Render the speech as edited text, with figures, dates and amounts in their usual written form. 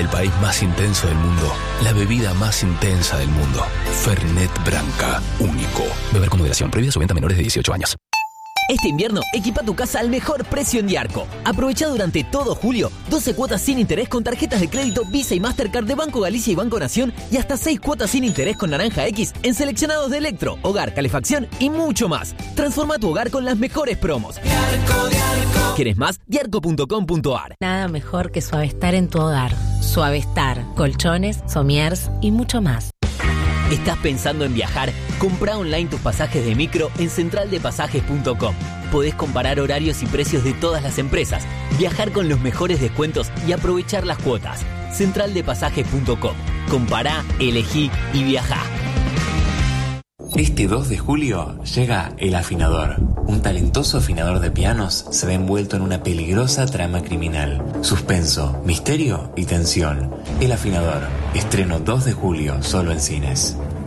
el país más intenso del mundo, la bebida más intensa del mundo. Fernet Branca, único. Beber con moderación. Prohibida su venta a menores de 18 años. Este invierno, equipa tu casa al mejor precio en Diarco. Aprovecha durante todo julio 12 cuotas sin interés con tarjetas de crédito Visa y Mastercard de Banco Galicia y Banco Nación y hasta 6 cuotas sin interés con Naranja X en seleccionados de electro, hogar, calefacción y mucho más. Transforma tu hogar con las mejores promos. Diarco, Diarco. ¿Quieres más? Diarco.com.ar. Nada mejor que Suavestar en tu hogar. Suavestar, colchones, somiers y mucho más. ¿Estás pensando en viajar? Comprá online tus pasajes de micro en centraldepasajes.com. Podés comparar horarios y precios de todas las empresas, viajar con los mejores descuentos y aprovechar las cuotas. Centraldepasajes.com. Compará, elegí y viajá. Este 2 de julio llega El Afinador. Un talentoso afinador de pianos se ve envuelto en una peligrosa trama criminal. Suspenso, misterio y tensión. El Afinador. Estreno 2 de julio, solo en cines.